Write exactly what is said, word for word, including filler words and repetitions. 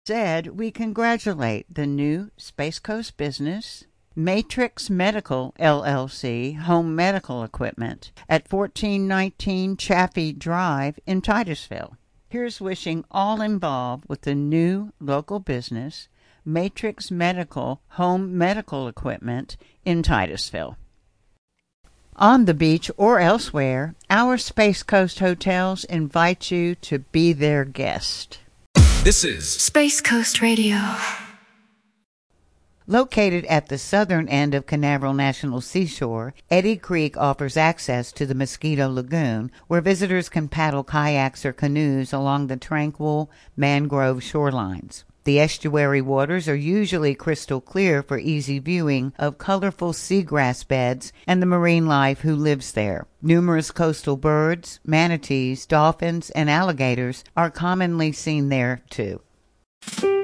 Said we congratulate the new Space Coast business, Matrix Medical L L C, home medical equipment at fourteen nineteen Chaffee Drive in Titusville. Here's wishing all involved with the new local business, Matrix Medical home medical equipment in Titusville. On the beach or elsewhere, our Space Coast hotels invite you to be their guest. This is Space Coast Radio. Located at the southern end of Canaveral National Seashore, Eddy Creek offers access to the Mosquito Lagoon, where visitors can paddle kayaks or canoes along the tranquil mangrove shorelines. The estuary waters are usually crystal clear for easy viewing of colorful seagrass beds and the marine life who lives there. Numerous coastal birds, manatees, dolphins, and alligators are commonly seen there, too.